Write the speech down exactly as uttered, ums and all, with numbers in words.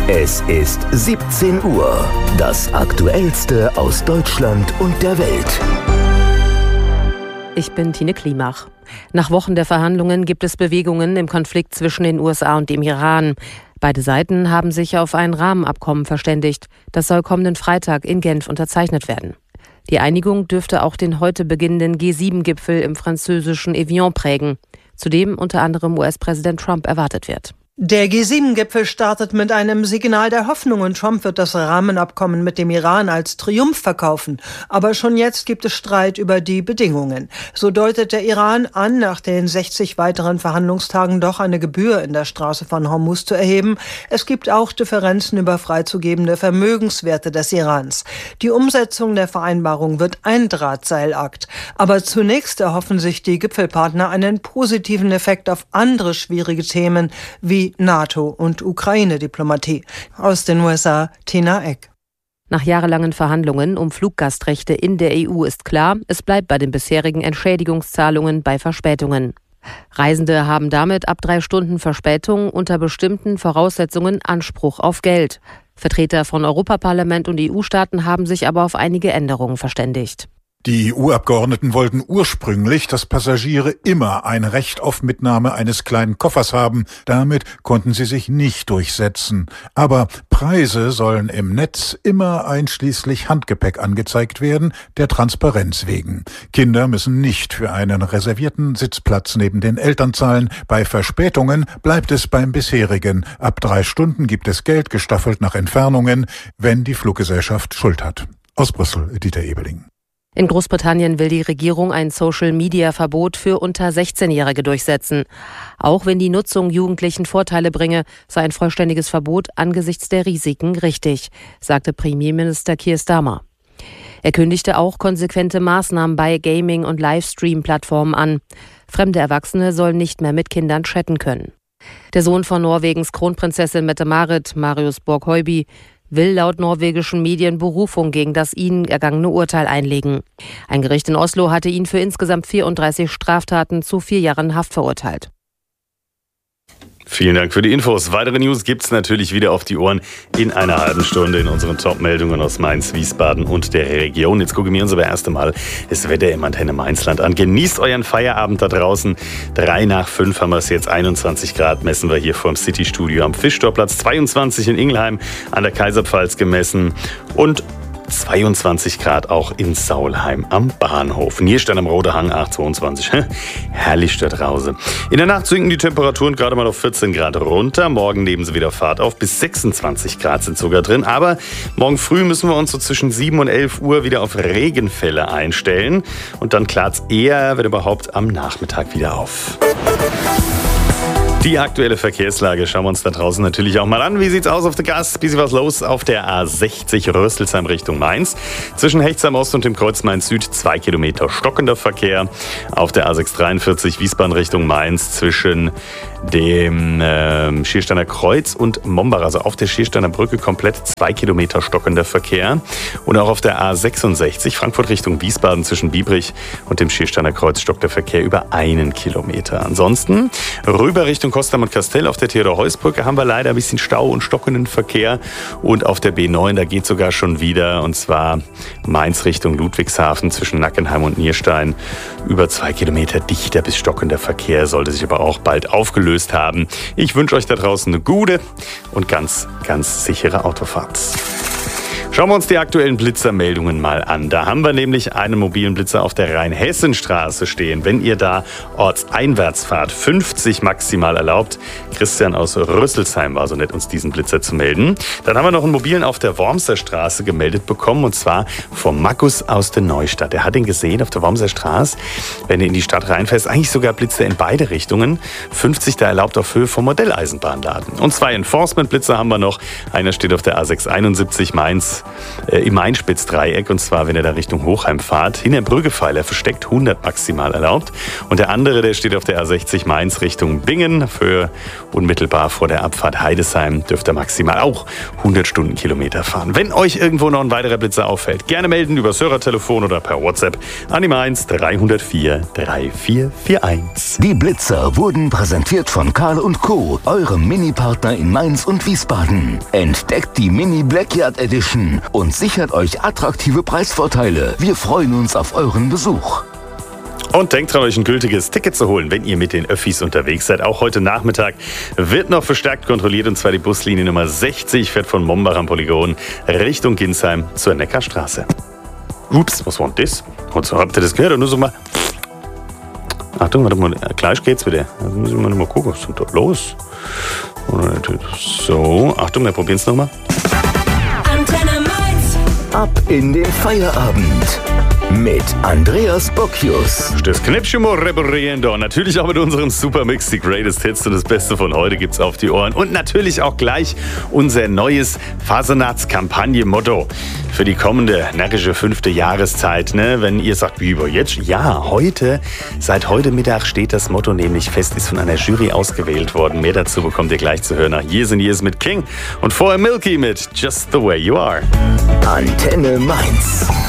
Es ist siebzehn Uhr. Das Aktuellste aus Deutschland und der Welt. Ich bin Tine Klimach. Nach Wochen der Verhandlungen gibt es Bewegungen im Konflikt zwischen den U S A und dem Iran. Beide Seiten haben sich auf ein Rahmenabkommen verständigt. Das soll kommenden Freitag in Genf unterzeichnet werden. Die Einigung dürfte auch den heute beginnenden G sieben Gipfel im französischen Evian prägen, zu dem unter anderem U S-Präsident Trump erwartet wird. Der G sieben Gipfel startet mit einem Signal der Hoffnung und Trump wird das Rahmenabkommen mit dem Iran als Triumph verkaufen. Aber schon jetzt gibt es Streit über die Bedingungen. So deutet der Iran an, nach den sechzig weiteren Verhandlungstagen doch eine Gebühr in der Straße von Hormuz zu erheben. Es gibt auch Differenzen über freizugebende Vermögenswerte des Irans. Die Umsetzung der Vereinbarung wird ein Drahtseilakt. Aber zunächst erhoffen sich die Gipfelpartner einen positiven Effekt auf andere schwierige Themen wie NATO- und Ukraine-Diplomatie. Aus den U S A, Tina Eck. Nach jahrelangen Verhandlungen um Fluggastrechte in der E U ist klar, es bleibt bei den bisherigen Entschädigungszahlungen bei Verspätungen. Reisende haben damit ab drei Stunden Verspätung unter bestimmten Voraussetzungen Anspruch auf Geld. Vertreter von Europaparlament und E U-Staaten haben sich aber auf einige Änderungen verständigt. Die E U-Abgeordneten wollten ursprünglich, dass Passagiere immer ein Recht auf Mitnahme eines kleinen Koffers haben. Damit konnten sie sich nicht durchsetzen. Aber Preise sollen im Netz immer einschließlich Handgepäck angezeigt werden, der Transparenz wegen. Kinder müssen nicht für einen reservierten Sitzplatz neben den Eltern zahlen. Bei Verspätungen bleibt es beim bisherigen. Ab drei Stunden gibt es Geld, gestaffelt nach Entfernungen, wenn die Fluggesellschaft Schuld hat. Aus Brüssel, Dieter Ebeling. In Großbritannien will die Regierung ein Social-Media-Verbot für unter sechzehnjährige durchsetzen. Auch wenn die Nutzung Jugendlichen Vorteile bringe, sei ein vollständiges Verbot angesichts der Risiken richtig, sagte Premierminister Keir Starmer. Er kündigte auch konsequente Maßnahmen bei Gaming- und Livestream-Plattformen an. Fremde Erwachsene sollen nicht mehr mit Kindern chatten können. Der Sohn von Norwegens Kronprinzessin Mette-Marit, Marius Borg-Høiby, will laut norwegischen Medien Berufung gegen das ihnen ergangene Urteil einlegen. Ein Gericht in Oslo hatte ihn für insgesamt vierunddreißig Straftaten zu vier Jahren Haft verurteilt. Vielen Dank für die Infos. Weitere News gibt's natürlich wieder auf die Ohren in einer halben Stunde in unseren Top-Meldungen aus Mainz, Wiesbaden und der Region. Jetzt gucken wir uns aber erst einmal das Wetter im Antenne Mainzland an. Genießt euren Feierabend da draußen. Drei nach fünf haben wir es jetzt, einundzwanzig Grad messen wir hier vor dem City-Studio am Fischtorplatz, zweiundzwanzig in Ingelheim an der Kaiserpfalz gemessen und zweiundzwanzig Grad auch in Saulheim am Bahnhof. Nierstein am Roter Hang achtundzwanzig. Herrlich da draußen. In der Nacht sinken die Temperaturen gerade mal auf vierzehn Grad runter. Morgen nehmen sie wieder Fahrt auf. Bis sechsundzwanzig Grad sind sogar drin. Aber morgen früh müssen wir uns so zwischen sieben und elf Uhr wieder auf Regenfälle einstellen. Und dann klart es eher, wenn überhaupt, am Nachmittag wieder auf. Die aktuelle Verkehrslage schauen wir uns da draußen natürlich auch mal an. Wie sieht's aus auf der Gas? Bisschen was los auf der A sechzig Röstelsheim Richtung Mainz. Zwischen Hechtsheim Ost und dem Kreuz Mainz Süd zwei Kilometer stockender Verkehr. Auf der A sechshundertdreiundvierzig Wiesbaden Richtung Mainz zwischen dem äh, Schiersteiner Kreuz und Mombach, also auf der Schiersteiner Brücke komplett zwei Kilometer stockender Verkehr. Und auch auf der A sechsundsechzig Frankfurt Richtung Wiesbaden zwischen Biebrich und dem Schiersteiner Kreuz stockt der Verkehr über einen Kilometer. Ansonsten rüber Richtung Kostam und Kastell auf der Theodor-Heuss-Brücke haben wir leider ein bisschen Stau und stockenden Verkehr. Und auf der B neun, da geht sogar schon wieder, und zwar Mainz Richtung Ludwigshafen zwischen Nackenheim und Nierstein. Über zwei Kilometer dichter bis stockender Verkehr, sollte sich aber auch bald aufgelöst haben. Ich wünsche euch da draußen eine gute und ganz, ganz sichere Autofahrt. Schauen wir uns die aktuellen Blitzermeldungen mal an. Da haben wir nämlich einen mobilen Blitzer auf der Rhein-Hessen-Straße stehen. Wenn ihr da ortseinwärts fahrt, fünfzig maximal erlaubt. Christian aus Rüsselsheim war so nett, uns diesen Blitzer zu melden. Dann haben wir noch einen mobilen auf der Wormser Straße gemeldet bekommen, und zwar vom Markus aus der Neustadt. Er hat ihn gesehen auf der Wormser Straße. Wenn ihr in die Stadt reinfährst, eigentlich sogar Blitzer in beide Richtungen. fünfzig da erlaubt auf Höhe vom Modelleisenbahnladen. Und zwei Enforcement-Blitzer haben wir noch. Einer steht auf der A sechshunderteinundsiebzig Mainz äh, im Main-Spitz-Dreieck. Und zwar, wenn ihr da Richtung Hochheim fahrt. Hinterm Brüggepfeiler versteckt hundert maximal erlaubt. Und der andere, der steht auf der A sechzig Mainz Richtung Bingen. Für unmittelbar vor der Abfahrt Heidesheim dürft ihr maximal auch hundert Stundenkilometer fahren. Wenn euch irgendwo noch ein weiterer Blitzer auffällt, gerne melden über das Hörertelefon oder per WhatsApp an die Mainz drei null vier drei vier vier eins. Die Blitzer wurden präsentiert von Karl und Co., eurem Mini-Partner in Mainz und Wiesbaden. Entdeckt die Mini Blackyard Edition und sichert euch attraktive Preisvorteile. Wir freuen uns auf euren Besuch. Und denkt dran, euch ein gültiges Ticket zu holen, wenn ihr mit den Öffis unterwegs seid. Auch heute Nachmittag wird noch verstärkt kontrolliert, und zwar die Buslinie Nummer sechzig fährt von Mombach am Polygon Richtung Ginsheim zur Neckarstraße. Ups, was war denn das? Und so, habt ihr das gehört? Und nur so mal... Achtung, warte mal, gleich geht's wieder. Da muss ich mal noch mal gucken, was ist denn da los? So, Achtung, wir probieren es nochmal. Antenne Mainz. Ab in den Feierabend mit Andreas Bocchius. Das Knäppchen mal reparieren und natürlich auch mit unserem Supermix, die Greatest Hits, und das Beste von heute gibt's auf die Ohren. Und natürlich auch gleich unser neues Fasnachtskampagne-Motto für die kommende närrische fünfte Jahreszeit. Ne? Wenn ihr sagt, wie über jetzt? Ja, heute, seit heute Mittag steht das Motto nämlich fest, ist von einer Jury ausgewählt worden. Mehr dazu bekommt ihr gleich zu hören nach Years and Years mit King und vorher Milky mit Just the Way You Are. Antenne Mainz.